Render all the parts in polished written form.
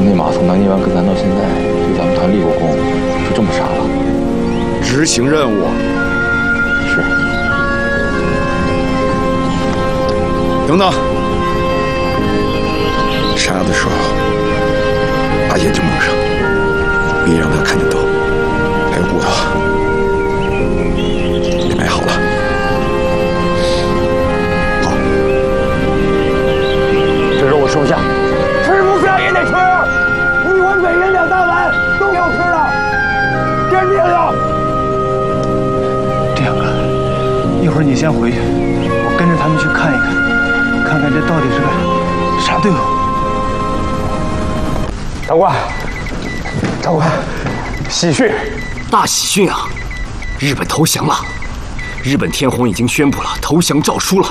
你马从南泥湾跟咱到现在，对咱们团立过功，就这么杀了？ 执行任务。 是。 等等，杀的时候把眼睛蒙上，别让他看见刀。还有骨头，你买好了。好， 这是我收下。吃不下也得吃，一碗北人2大碗都要吃了，这是命令。 这样啊，一会儿你先回去，我跟着他们去看一看，看看这到底是个啥队伍。 长官，长官，喜讯！ 大喜讯啊！日本投降了，日本天皇已经宣布了投降诏书了。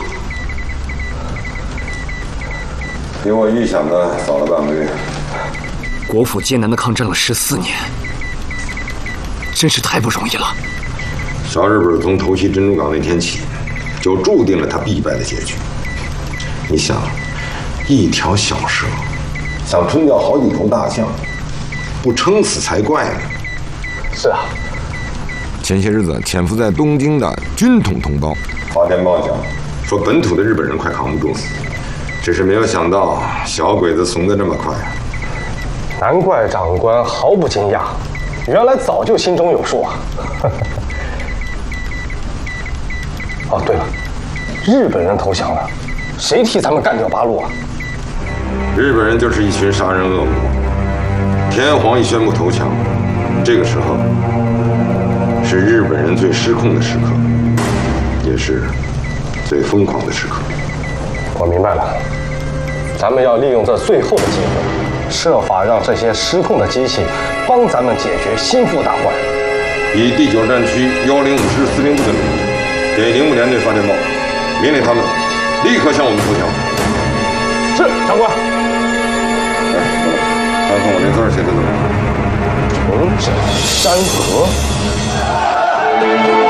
比我预想的早了半个月。 国府艰难地抗战了14年，真是太不容易了。 小日本从偷袭珍珠港那天起，就注定了他必败的结局。你想，一条小蛇想吞掉好几头大象，不撑死才怪呢。 是啊。 前些日子潜伏在东京的军统同胞发电报讲，说本土的日本人快扛不住了，只是没有想到小鬼子怂得这么快啊！ 难怪长官毫不惊讶，原来早就心中有数啊！哦，对了，日本人投降了，谁替咱们干掉八路啊？ 日本人就是一群杀人恶魔。天皇一宣布投降，这个时候是日本人最失控的时刻，也是最疯狂的时刻。 我明白了，咱们要利用这最后的机会，设法让这些失控的机器帮咱们解决心腹大患。 以第9战区105师司令部的名义，给05联队发电报，命令他们立刻向我们投降。 是，长官。 看看我这字写的怎么样？ 重整山河。